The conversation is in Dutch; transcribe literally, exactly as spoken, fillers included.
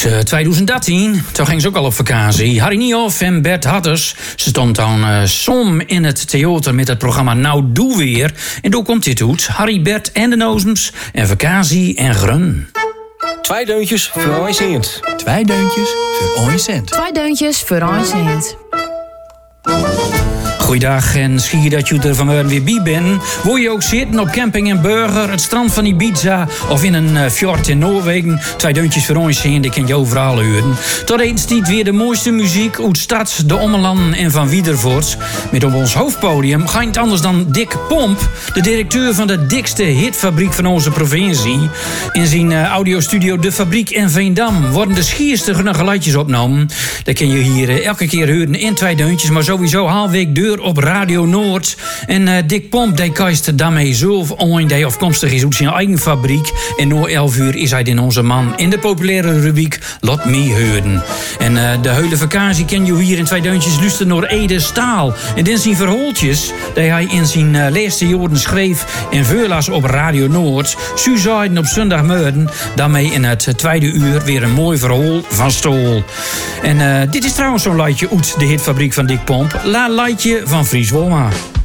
uh, twintig dertien, toen ging ze ook al op vakantie. Harry Niehoff en Bert Hatters. Ze stond dan uh, som in het theater met het programma Nou Doe Weer. En toen komt dit uit. Harry, Bert en de Nozems en vakantie en grun. Twee deuntjes voor een cent. Twee deuntjes voor een cent. Twee deuntjes voor een cent. Goeiedag en schier dat je er vanmorgen weer bij bent. Wil je ook zitten op camping en burger, het strand van Ibiza of in een uh, fjord in Noorwegen? Twee deuntjes voor ons heen, die kan je overal horen. Tot eens stiet weer de mooiste muziek uit stad, de Ommelanden en van Wiedervoort. Met op ons hoofdpodium geen anders dan Dick Pomp, de directeur van de dikste hitfabriek van onze provincie. In zijn uh, audiostudio De Fabriek in Veendam worden de schierste geluidjes opgenomen. Dat kun je hier uh, elke keer horen in twee deuntjes, maar sowieso halfweek deur op Radio Noord. En uh, Dick Pomp, die kuist daarmee zelf aan, die afkomstig is uit zijn eigen fabriek. En na elf uur is hij in onze man in de populaire rubriek Lot Me Houden. En uh, de hele vakantie ken je hier in twee deuntjes luisteren naar Ede Staal. En in zijn verhaaltjes, die hij in zijn uh, laatste jaren schreef en voorlas op Radio Noord, Suzijden op zondagmorgen, daarmee in het tweede uur weer een mooi verhaal van Stoel. En uh, dit is trouwens zo'n liedje uit de hitfabriek van Dick Pomp. La liedje van Fries Wolma.